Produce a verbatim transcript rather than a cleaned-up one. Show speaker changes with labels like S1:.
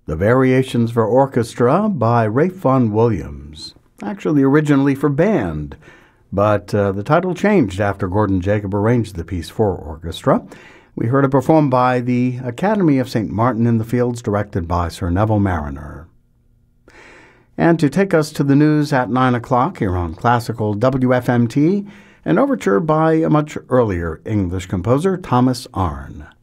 S1: The Variations for Orchestra by Ralph Vaughan Williams, actually originally for band, but uh, the title changed after Gordon Jacob arranged the piece for orchestra. We heard it performed by the Academy of Saint Martin in the Fields, directed by Sir Neville Marriner. And to take us to the news at nine o'clock here on Classical W F M T, an overture by a much earlier English composer, Thomas Arne.